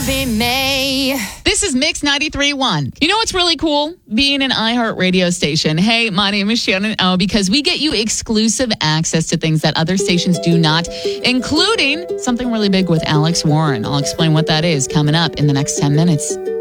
be me. This is Mix 93.1. You know what's really cool? Being an iHeart radio station. Hey, my name is Shannon O, because we get you exclusive access to things that other stations do not, including something really big with Alex Warren. I'll explain what that is coming up in the next 10 minutes.